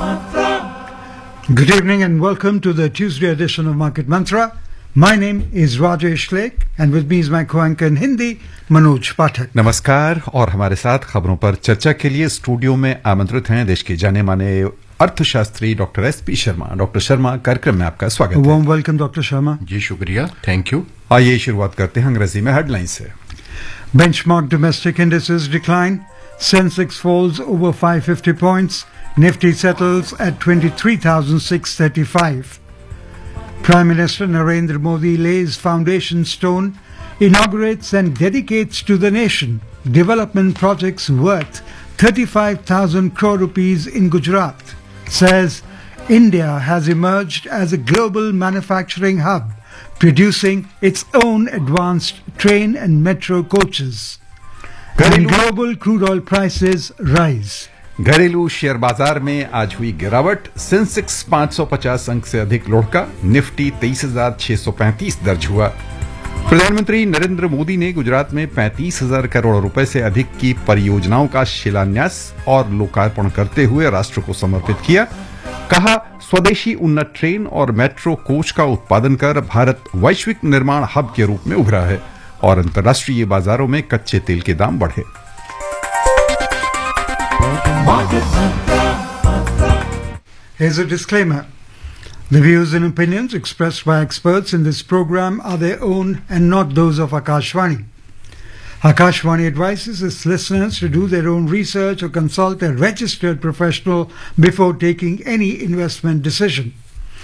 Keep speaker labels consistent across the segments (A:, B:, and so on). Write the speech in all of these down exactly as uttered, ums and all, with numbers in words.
A: Good evening and welcome to the Tuesday edition of Market Mantra. My name is Rajesh Lake and with me is my co-anchor in Hindi, Manoj Pathak.
B: नमस्कार और हमारे साथ खबरों पर चर्चा के लिए स्टूडियो में आमंत्रित हैं देश के जाने माने अर्थशास्त्री doctor S P Sharma. Doctor Sharma, कार्यक्रम में आपका स्वागत है।
A: Warm welcome, Doctor Sharma.
C: जी शुक्रिया, थैंक यू।
B: आइए शुरुआत करते हैं अंग्रेजी में हेडलाइन से।
A: Benchmark domestic indices decline. Sensex falls over five hundred fifty points. Nifty settles at twenty-three thousand six hundred thirty-five. Prime Minister Narendra Modi lays foundation stone, inaugurates and dedicates to the nation development projects worth thirty-five thousand crore rupees in Gujarat. Says India has emerged as a global manufacturing hub, producing its own advanced train and metro coaches. And global crude oil prices rise.
B: घरेलू share बाजार में आज हुई गिरावट। Sensex पाँच सौ पचास अंक से अधिक लुढ़का। निफ्टी तेईस हजार छह सौ पैंतीस दर्ज हुआ। प्रधानमंत्री नरेंद्र मोदी ने गुजरात में पैंतीस हजार करोड़ रुपए से अधिक की परियोजनाओं का शिलान्यास और लोकार्पण करते हुए राष्ट्र को समर्पित किया। कहा, स्वदेशी उन्नत ट्रेन और मेट्रो कोच का उत्पादन कर भारत वैश्विक निर्माण हब के रूप में उभरा है और अंतर्राष्ट्रीय बाजारों में कच्चे तेल के दाम बढ़े।
A: Here's a disclaimer. The views and opinions expressed by experts in this program are their own and not those of Akashvani. Akashvani advises its listeners to do their own research or consult a registered professional before taking any investment decision.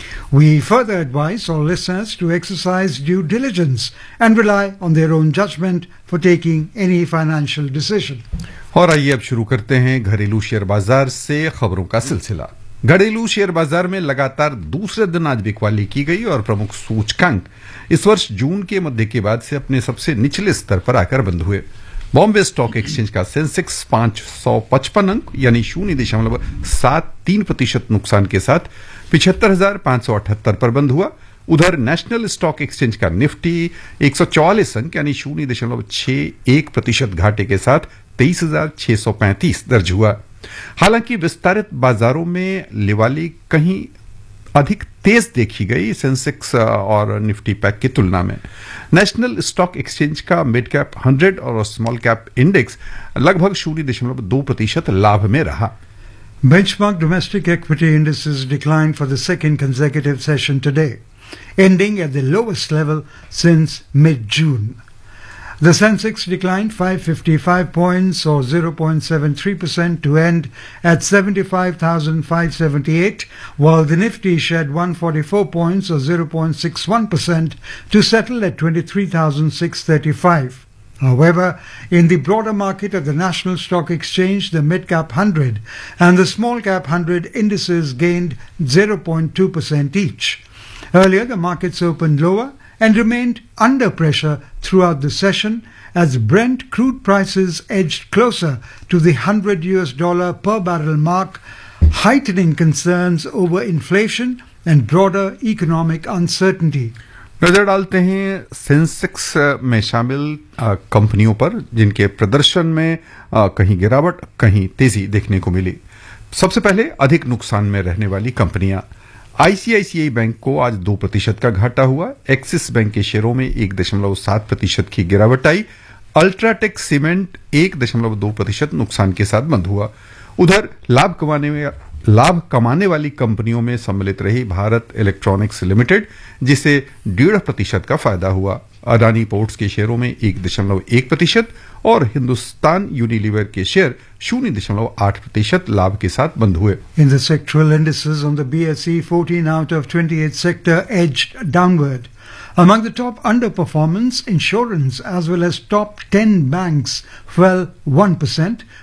A: We further advise all listeners to exercise due diligence and rely on their own judgment for taking any financial decision.
B: और आइए अब शुरू करते हैं घरेलू share बाजार से खबरों का सिलसिला। घरेलू शेयर बाजार में लगातार दूसरे दिन आज बिकवाली की गई और प्रमुख सूचकांक इस वर्ष जून के मध्य के बाद से अपने सबसे निचले स्तर पर आकर बंद हुए। बॉम्बे स्टॉक एक्सचेंज का सेंसेक्स पांच सौ पचपन अंक यानी शून्य दशमलव सात तीन प्रतिशत नुकसान के साथ पिछहत्तर हजार पांच सौ अठहत्तर पर बंद हुआ। उधर नेशनल स्टॉक एक्सचेंज का निफ्टी एक सौ चौवालीस अंक यानी शून्य दशमलव छह एक प्रतिशत घाटे के साथ तेईस हजार छह सौ पैंतीस दर्ज हुआ। हालांकि विस्तारित बाजारों में लिवाली कहीं अधिक तेज देखी गई सेंसेक्स और निफ्टी पैक की तुलना में। नेशनल स्टॉक एक्सचेंज का मिड कैप हंड्रेड और स्मॉल कैप इंडेक्स लगभग शून्य दशमलव दो प्रतिशत लाभ में रहा।
A: Benchmark domestic equity indices declined for the second consecutive session today, ending at the lowest level since mid-June. The Sensex declined five hundred fifty-five points or zero point seven three percent to end at seventy-five thousand five hundred seventy-eight, while the Nifty shed one hundred forty-four points or zero point six one percent to settle at twenty-three thousand six hundred thirty-five. However, in the broader market of the National Stock Exchange, the Mid-Cap one hundred and the Small-Cap one hundred indices gained zero point two percent each. Earlier, the markets opened lower and remained under pressure throughout the session as Brent crude prices edged closer to the one hundred U S dollar per barrel mark, heightening concerns over inflation and broader economic uncertainty.
B: नजर डालते हैं Sensex में शामिल कंपनियों पर जिनके प्रदर्शन में आ, कहीं गिरावट कहीं तेजी देखने को मिली। सबसे पहले अधिक नुकसान में रहने वाली कंपनियां। आईसीआईसीआई बैंक को आज दो प्रतिशत का घाटा हुआ। एक्सिस बैंक के शेयरों में एक दशमलव सात प्रतिशत की गिरावट आई। अल्ट्राटेक सीमेंट एक दशमलव दो प्रतिशत नुकसान के साथ बंद हुआ। उधर लाभ कमाने में लाभ कमाने वाली कंपनियों में सम्मिलित रही भारत इलेक्ट्रॉनिक्स लिमिटेड, जिसे डेढ़ प्रतिशत का फायदा हुआ। अडानी पोर्ट्स के शेयरों में एक दशमलव एक प्रतिशत और हिंदुस्तान यूनिलीवर के शेयर शून्य दशमलव आठ प्रतिशत लाभ के साथ बंद हुए।
A: In the sectoral indices on the B S E, fourteen out of twenty-eight sector edged downward. Among the top underperformance, insurance as well as top ten banks fell one percent,